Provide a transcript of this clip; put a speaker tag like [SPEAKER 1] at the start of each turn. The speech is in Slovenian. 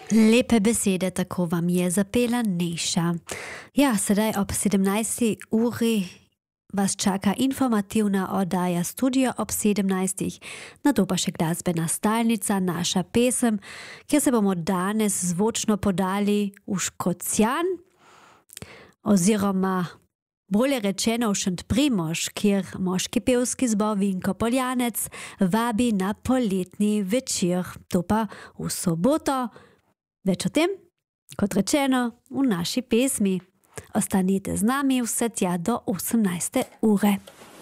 [SPEAKER 1] Lepe besede, tako vam je zapela Neša. Ja, sedaj ob 17. uri vas čaka informativna oddaja Studio ob 17. Na to pa še glasbena stalnica, naša pesem, kjer se bomo danes zvočno podali v Škocjan, oziroma bolje rečeno v Šentprimož, kjer moški pevski zbor Vinko Poljanec vabi na poletni večer. To pa v soboto. Več o tem, kot rečeno, v naši pesmi. Ostanite z nami vse tja do 18. ure.